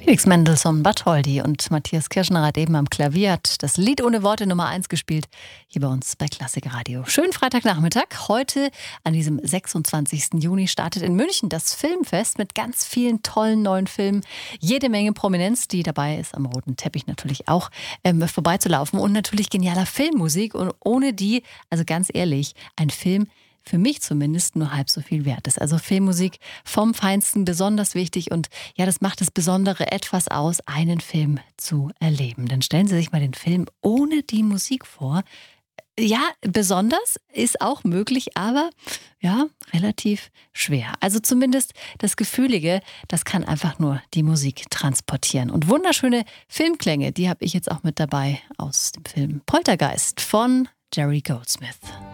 Felix Mendelssohn Bartholdy und Matthias Kirschner hat eben am Klavier hat das Lied ohne Worte Nummer 1 gespielt, hier bei uns bei Klassik Radio. Schönen Freitagnachmittag. Heute, an diesem 26. Juni, startet in München das Filmfest mit ganz vielen tollen neuen Filmen. Jede Menge Prominenz, die dabei ist, am roten Teppich natürlich auch, vorbeizulaufen. Und natürlich genialer Filmmusik. Und ohne die, also ganz ehrlich, ein Film für mich zumindest nur halb so viel wert ist. Also Filmmusik vom Feinsten, besonders wichtig, und ja, das macht das Besondere etwas aus, einen Film zu erleben. Dann stellen Sie sich mal den Film ohne die Musik vor. Ja, besonders ist auch möglich, aber ja, relativ schwer. Also zumindest das Gefühlige, das kann einfach nur die Musik transportieren. Und wunderschöne Filmklänge, die habe ich jetzt auch mit dabei aus dem Film Poltergeist von Jerry Goldsmith.